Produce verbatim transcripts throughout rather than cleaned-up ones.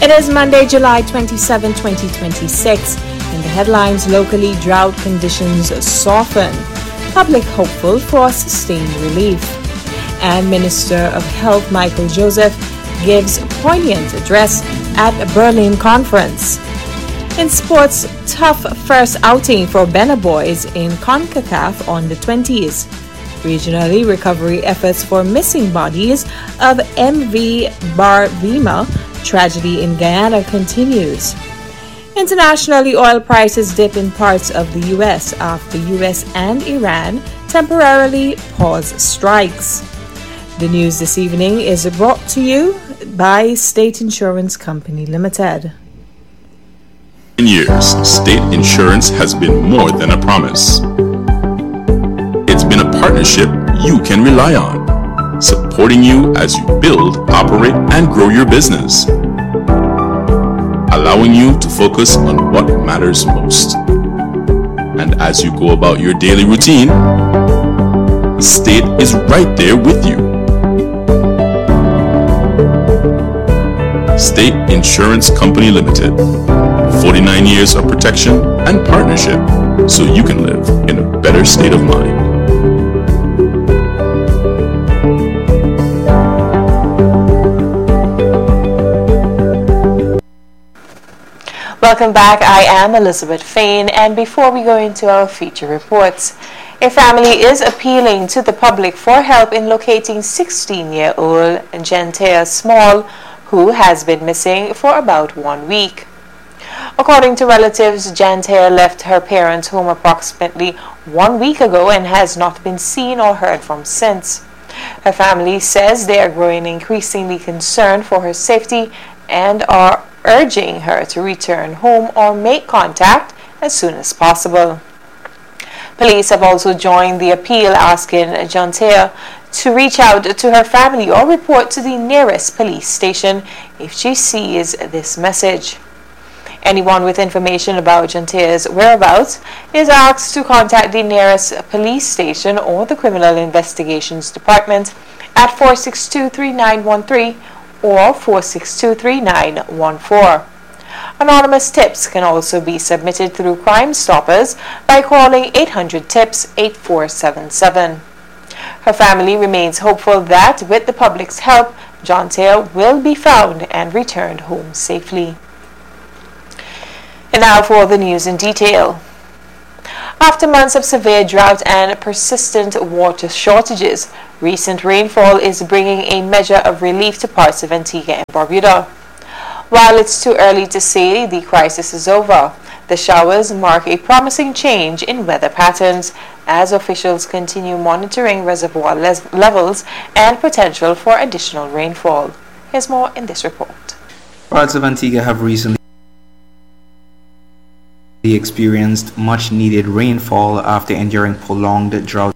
It is Monday, July twenty-seventh, twenty twenty-six. In the headlines, locally, drought conditions soften. Public hopeful for sustained relief. And Minister of Health Michael Joseph gives poignant address at a Berlin conference. In sports, tough first outing for Benna Boys in CONCACAF on the twenties. Regionally, recovery efforts for missing bodies of M V Barbima tragedy in Guyana continues. Internationally, oil prices dip in parts of the U S after U S and Iran temporarily pause strikes. The news this evening is brought to you by State Insurance Company Limited. In years, State Insurance has been more than a promise. It's been a partnership you can rely on, supporting you as you build, operate, and grow your business, allowing you to focus on what matters most. And as you go about your daily routine, State is right there with you. State Insurance Company Limited. forty-nine years of protection and partnership so you can live in a better state of mind. Welcome back. I am Elizabeth Fain, and before we go into our feature reports, a family is appealing to the public for help in locating sixteen-year-old Gentea Small, who has been missing for about one week. According to relatives, Gentea left her parents' home approximately one week ago and has not been seen or heard from since. Her family says they are growing increasingly concerned for her safety and are urging her to return home or make contact as soon as possible. Police have also joined the appeal, asking Gentea to reach out to her family or report to the nearest police station if she sees this message. Anyone with information about Gentea's whereabouts is asked to contact the nearest police station or the Criminal Investigations Department at four six two, three nine one three or four six two, three nine one four. Anonymous tips can also be submitted through Crime Stoppers by calling eight hundred tips eight four seven seven. Her family remains hopeful that with the public's help, Gentea will be found and returned home safely. And now for the news in detail. After months of severe drought and persistent water shortages, recent rainfall is bringing a measure of relief to parts of Antigua and Barbuda. While it's too early to say the crisis is over, the showers mark a promising change in weather patterns as officials continue monitoring reservoir les- levels and potential for additional rainfall. Here's more in this report. Parts of Antigua have recently experienced much needed rainfall after enduring prolonged drought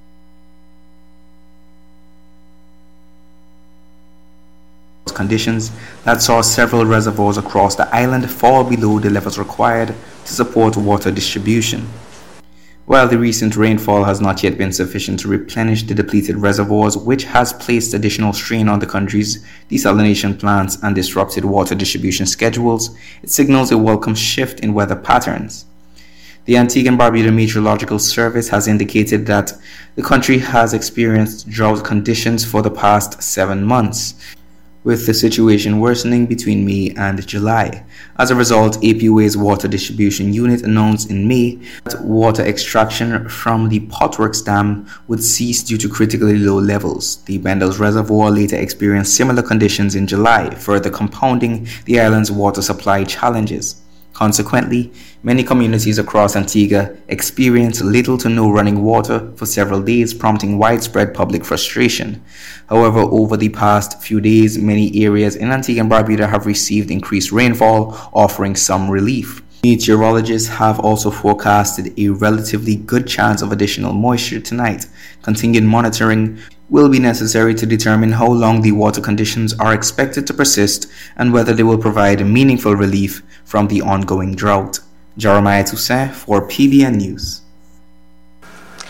conditions that saw several reservoirs across the island fall below the levels required to support water distribution. While the recent rainfall has not yet been sufficient to replenish the depleted reservoirs, which has placed additional strain on the country's desalination plants and disrupted water distribution schedules, it signals a welcome shift in weather patterns. The Antigua and Barbuda Meteorological Service has indicated that the country has experienced drought conditions for the past seven months, with the situation worsening between May and July. As a result, A P U A's Water Distribution Unit announced in May that water extraction from the Potworks Dam would cease due to critically low levels. The Bendels Reservoir later experienced similar conditions in July, further compounding the island's water supply challenges. Consequently, many communities across Antigua experienced little to no running water for several days, prompting widespread public frustration. However, over the past few days, many areas in Antigua and Barbuda have received increased rainfall, offering some relief. Meteorologists have also forecasted a relatively good chance of additional moisture tonight. Continued monitoring will be necessary to determine how long the water conditions are expected to persist and whether they will provide meaningful relief from the ongoing drought. Jeremiah Toussaint for P B N News. A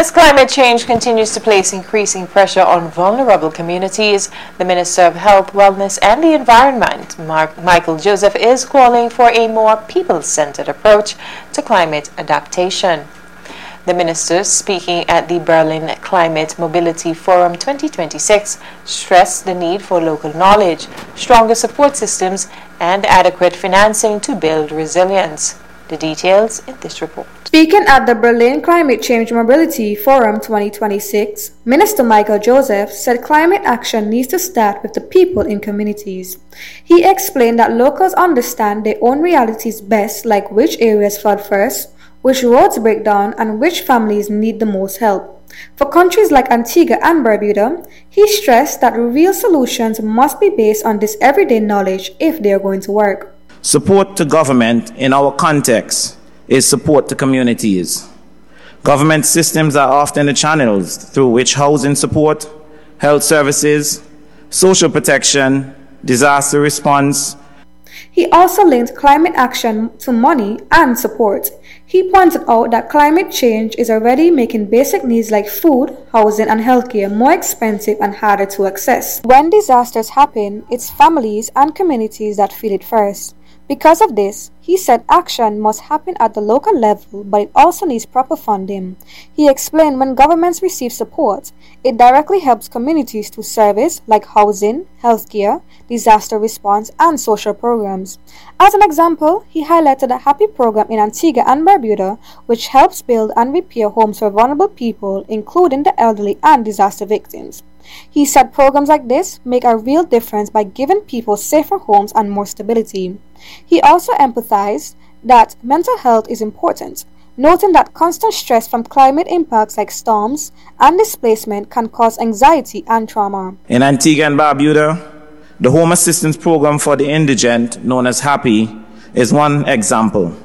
As climate change continues to place increasing pressure on vulnerable communities, the Minister of Health, Wellness and the Environment, Mark, Michael Joseph, is calling for a more people-centered approach to climate adaptation. The minister, speaking at the Berlin Climate Mobility Forum twenty twenty-six, stressed the need for local knowledge, stronger support systems, and adequate financing to build resilience. The details in this report. Speaking at the Berlin Climate Change Mobility Forum twenty twenty-six, Minister Michael Joseph said climate action needs to start with the people in communities. He explained that locals understand their own realities best, like which areas flood first, which roads break down, and which families need the most help. For countries like Antigua and Barbuda, he stressed that real solutions must be based on this everyday knowledge if they are going to work. Support to government in our context is support to communities. Government systems are often the channels through which housing support, health services, social protection, disaster response. He also linked climate action to money and support. He pointed out that climate change is already making basic needs like food, housing, and healthcare more expensive and harder to access. When disasters happen, it's families and communities that feel it first. Because of this, he said action must happen at the local level, but it also needs proper funding. He explained when governments receive support, it directly helps communities through service like housing, healthcare, disaster response, and social programs. As an example, he highlighted a HAPPY program in Antigua and Barbuda, which helps build and repair homes for vulnerable people, including the elderly and disaster victims. He said programs like this make a real difference by giving people safer homes and more stability. He also emphasized that mental health is important, noting that constant stress from climate impacts like storms and displacement can cause anxiety and trauma. In Antigua and Barbuda, the Home Assistance Program for the Indigent, known as HAPPY, is one example.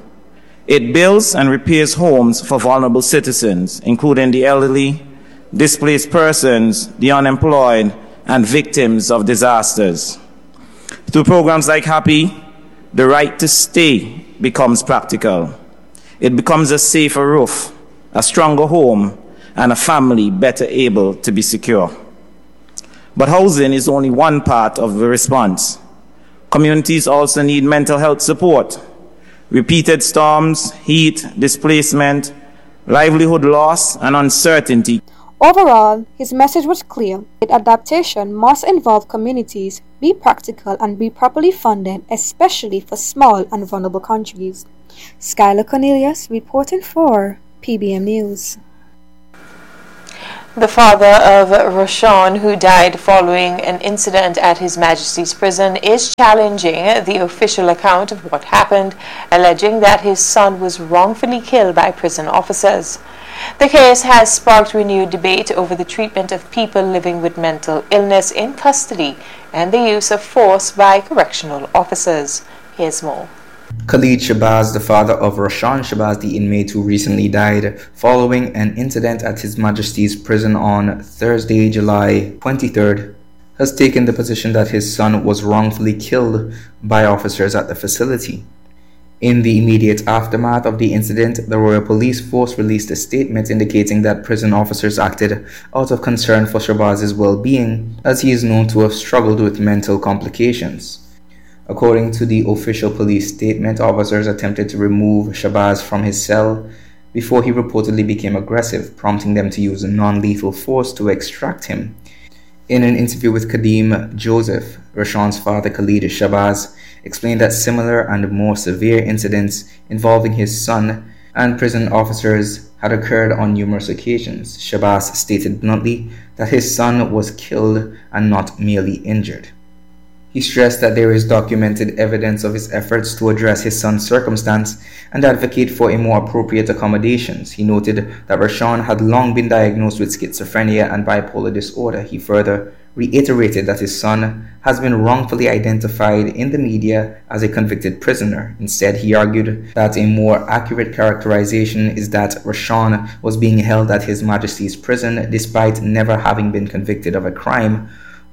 It builds and repairs homes for vulnerable citizens, including the elderly, displaced persons, the unemployed, and victims of disasters. Through programs like HAPPY, the right to stay becomes practical. It becomes a safer roof, a stronger home, and a family better able to be secure. But housing is only one part of the response. Communities also need mental health support. Repeated storms, heat, displacement, livelihood loss, and uncertainty. Overall, his message was clear. Adaptation must involve communities, be practical, and be properly funded, especially for small and vulnerable countries. Skylar Cornelius reporting for P B M News. The father of Rashawn, who died following an incident at His Majesty's prison, is challenging the official account of what happened, alleging that his son was wrongfully killed by prison officers. The case has sparked renewed debate over the treatment of people living with mental illness in custody and the use of force by correctional officers. Here's more. Khalid Shabazz, the father of Rashawn Shabazz, the inmate who recently died following an incident at His Majesty's prison on Thursday, July twenty-third, has taken the position that his son was wrongfully killed by officers at the facility. In the immediate aftermath of the incident, the Royal Police Force released a statement indicating that prison officers acted out of concern for Shabaz's well-being, as he is known to have struggled with mental complications. According to the official police statement, officers attempted to remove Shabazz from his cell before he reportedly became aggressive, prompting them to use non-lethal force to extract him. In an interview with Kadeem Joseph, Rashawn's father Khalid Shabazz explained that similar and more severe incidents involving his son and prison officers had occurred on numerous occasions. Shabazz stated bluntly that his son was killed and not merely injured. He stressed that there is documented evidence of his efforts to address his son's circumstance and advocate for a more appropriate accommodations. He noted that Rashawn had long been diagnosed with schizophrenia and bipolar disorder. He further reiterated that his son has been wrongfully identified in the media as a convicted prisoner. Instead, he argued that a more accurate characterization is that Rashawn was being held at His Majesty's prison despite never having been convicted of a crime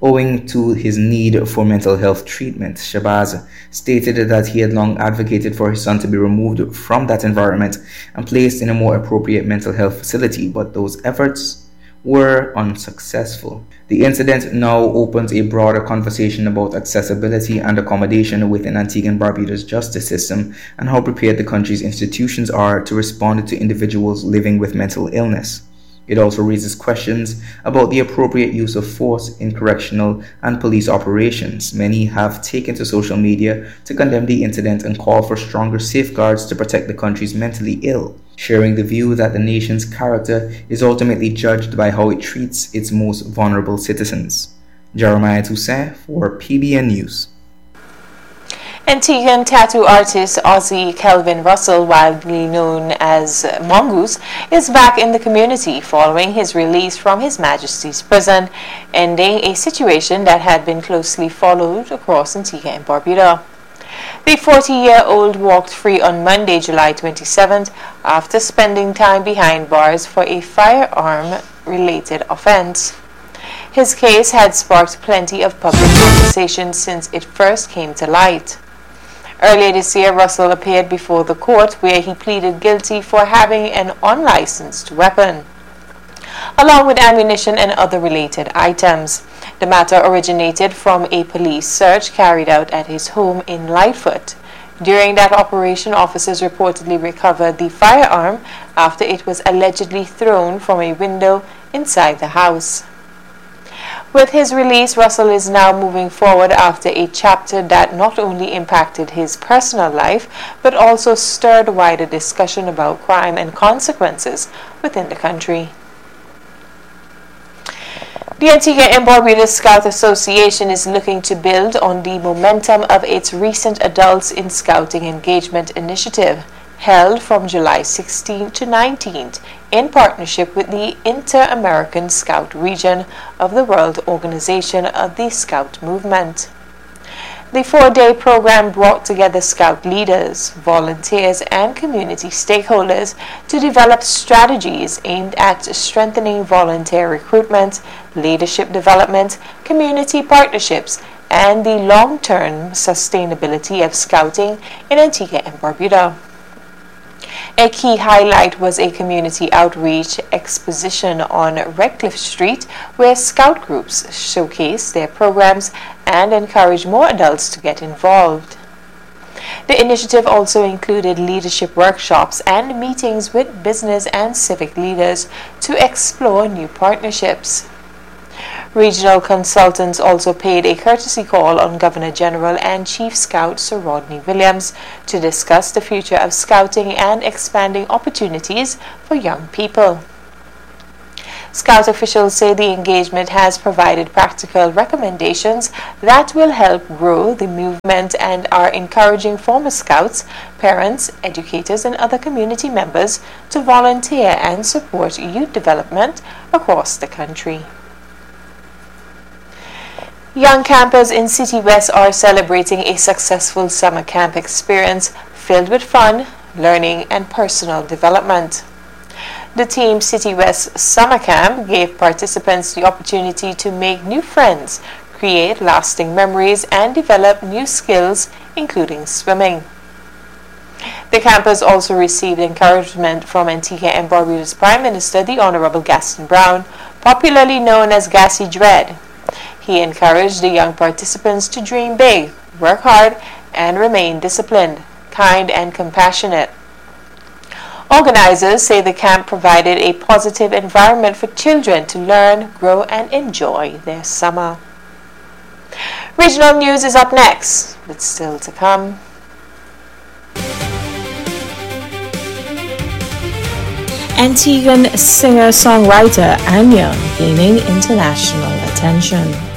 owing to his need for mental health treatment. Shabazz stated that he had long advocated for his son to be removed from that environment and placed in a more appropriate mental health facility, but those efforts were unsuccessful. The incident now opens a broader conversation about accessibility and accommodation within Antigua and Barbuda's justice system and how prepared the country's institutions are to respond to individuals living with mental illness. It also raises questions about the appropriate use of force in correctional and police operations. Many have taken to social media to condemn the incident and call for stronger safeguards to protect the country's mentally ill, sharing the view that the nation's character is ultimately judged by how it treats its most vulnerable citizens. Jeremiah Toussaint for P B N News. Antiguan tattoo artist Ozzy Kelvin Russell, widely known as Mongoose, is back in the community following his release from His Majesty's prison, ending a situation that had been closely followed across Antigua and Barbuda. The forty-year-old walked free on Monday, July twenty-seventh, after spending time behind bars for a firearm-related offense. His case had sparked plenty of public conversation since it first came to light. Earlier this year, Russell appeared before the court where he pleaded guilty for having an unlicensed weapon, along with ammunition and other related items. The matter originated from a police search carried out at his home in Lightfoot. During that operation, officers reportedly recovered the firearm after it was allegedly thrown from a window inside the house. With his release, Russell is now moving forward after a chapter that not only impacted his personal life, but also stirred wider discussion about crime and consequences within the country. The Antigua and Barbuda Scout Association is looking to build on the momentum of its recent Adults in Scouting Engagement initiative, held from July sixteenth to nineteenth in partnership with the Inter-American Scout Region of the World Organization of the Scout Movement. The four-day program brought together Scout leaders, volunteers, and community stakeholders to develop strategies aimed at strengthening volunteer recruitment, leadership development, community partnerships, and the long-term sustainability of Scouting in Antigua and Barbuda. A key highlight was a community outreach exposition on Redcliffe Street, where Scout groups showcased their programs and encouraged more adults to get involved. The initiative also included leadership workshops and meetings with business and civic leaders to explore new partnerships. Regional consultants also paid a courtesy call on Governor General and Chief Scout Sir Rodney Williams to discuss the future of Scouting and expanding opportunities for young people. Scout officials say the engagement has provided practical recommendations that will help grow the movement and are encouraging former Scouts, parents, educators, and other community members to volunteer and support youth development across the country. Young campers in City West are celebrating a successful summer camp experience filled with fun, learning, and personal development. The Team City West Summer Camp gave participants the opportunity to make new friends, create lasting memories, and develop new skills, including swimming. The campers also received encouragement from Antigua and Barbuda's Prime Minister, the Honorable Gaston Brown, popularly known as Gassy Dread. He encouraged the young participants to dream big, work hard, and remain disciplined, kind, and compassionate. Organizers say the camp provided a positive environment for children to learn, grow, and enjoy their summer. Regional news is up next, but still to come. Antiguan singer-songwriter Ann Young gaining international attention.